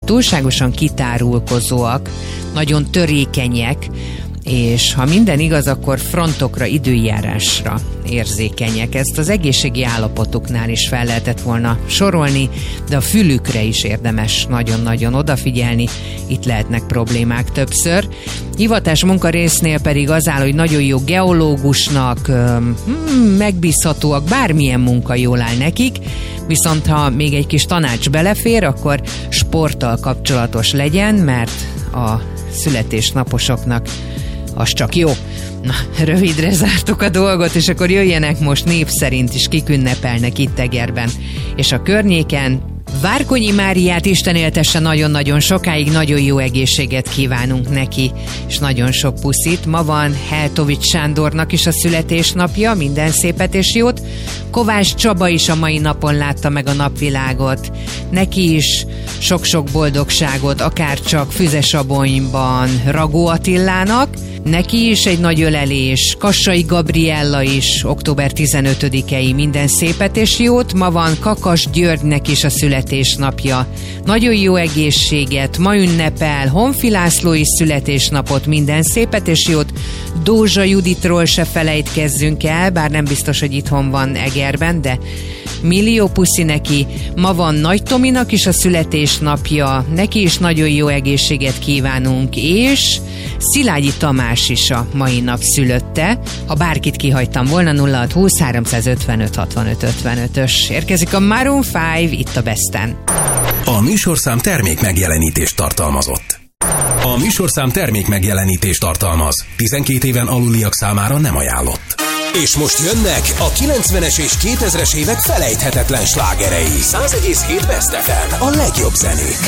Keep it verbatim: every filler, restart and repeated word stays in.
túlságosan kitárulkozóak, nagyon törékenyek, és ha minden igaz, akkor frontokra, időjárásra érzékenyek. Ezt az egészségi állapotuknál is fel lehetett volna sorolni, de a fülükre is érdemes nagyon-nagyon odafigyelni, itt lehetnek problémák többször. Hivatás munkarésznél pedig az áll, hogy nagyon jó geológusnak, hmm, megbízhatóak, bármilyen munka jól áll nekik, viszont ha még egy kis tanács belefér, akkor sporttal kapcsolatos legyen, mert a születésnaposoknak az csak jó. Na, rövidre zártuk a dolgot, és akkor jöjjenek most név szerint is, kik ünnepelnek itt Egerben és a környéken. Várkonyi Máriát Isten éltesse nagyon-nagyon sokáig, nagyon jó egészséget kívánunk neki, és nagyon sok puszit. Ma van Heltovics Sándornak is a születésnapja, minden szépet és jót. Kovács Csaba is a mai napon látta meg a napvilágot. Neki is sok-sok boldogságot, akár csak Füzesabonyban Ragó Attilának. Neki is egy nagy ölelés. Kassai Gabriella is október tizenötödikei, minden szépet és jót. Ma van Kakas Györgynek is a születésnapja. Nagyon jó egészséget. Ma ünnepel Honfi László is születésnapot, minden szépet és jót. Dózsa Juditról se felejtkezzünk el, bár nem biztos, hogy itthon van Egerben, de millió puszi neki. Ma van Nagy Tominak is a születésnapja, neki is nagyon jó egészséget kívánunk, és Szilágyi Tamás is a mai nap szülötte. Ha bárkit kihagytam volna, nulla hat húsz háromszázötvenöt hatvanöt ötvenötös. Érkezik a Maroon öt itt a Besten. A műsorszám termék megjelenítést tartalmazott. A műsorszám termék megjelenítést tartalmaz. tizenkét éven aluliak számára nem ajánlott. És most jönnek a kilencvenes és kétezres évek felejthetetlen slágerei. száz egész hét Best ef em, a legjobb zenék.